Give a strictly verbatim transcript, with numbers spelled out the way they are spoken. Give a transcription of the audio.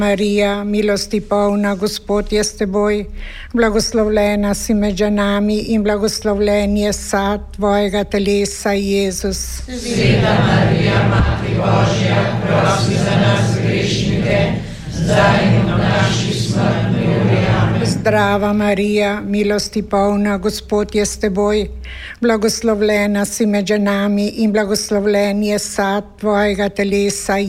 Marija, milosti polna, Gospod je s teboj, blagoslovljena si med ženami in blagoslovljen je sad tvojega telesa, Jezus. Sveta Marija, Mati Božja, prosi za nas grešnike, zdaj in v naši smrtni uri. Amen. Zdrava Marija, milosti polna, Gospod je s teboj, blagoslovljena si med ženami in blagoslovljen je sad tvojega telesa,